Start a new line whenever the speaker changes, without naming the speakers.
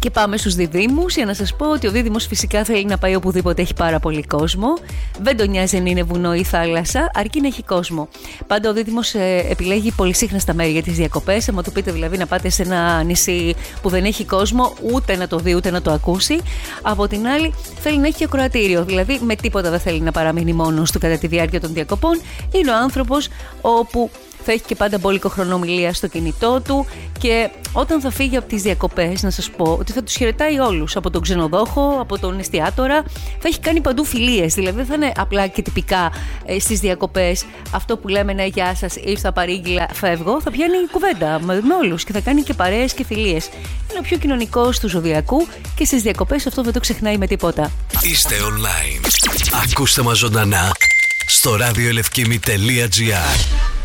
Και πάμε στους διδύμους για να σας πω ότι ο δίδυμος φυσικά θέλει να πάει οπουδήποτε έχει πάρα πολύ κόσμο. Δεν τον νοιάζει αν είναι βουνό ή θάλασσα, αρκεί να έχει κόσμο. Πάντα ο δίδυμος επιλέγει πολυσύχναστα μέρη για τις διακοπές. Αν του πείτε δηλαδή να πάτε σε ένα νησί που δεν έχει κόσμο, ούτε να το δει ούτε να το ακούσει. Από την άλλη, θέλει να έχει και ακροατήριο. Δηλαδή, με τίποτα δεν θέλει να παραμείνει μόνος του κατά τη διάρκεια των διακοπών. Είναι ο άνθρωπος όπου θα έχει και πάντα μπόλικο χρόνο ομιλία στο κινητό του και όταν θα φύγει από τις διακοπές, να σας πω ότι θα τους χαιρετάει όλους. Από τον ξενοδόχο, από τον εστιατόρα, θα έχει κάνει παντού φιλίες. Δηλαδή δεν θα είναι απλά και τυπικά στις διακοπές αυτό που λέμε ναι, γεια σας, ήρθα παρήγγειλα, φεύγω. Θα πιάνει κουβέντα με όλους και θα κάνει και παρέες και φιλίες. Είναι ο πιο κοινωνικός του ζωδιακού και στις διακοπές αυτό δεν το ξεχνάει με τίποτα.
Είστε online. Ακούστε μας ζωντανά στο radioelefkimi.gr.